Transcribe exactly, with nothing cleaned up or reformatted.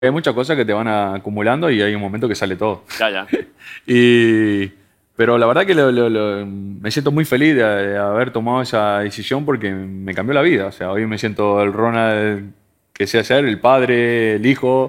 Hay muchas cosas que te van acumulando y hay un momento que sale todo. Ya, ya. y, pero la verdad que lo- lo- lo- me siento muy feliz de, de haber tomado esa decisión porque me cambió la vida. O sea, hoy me siento el Ronald que sé ser, el padre, el hijo.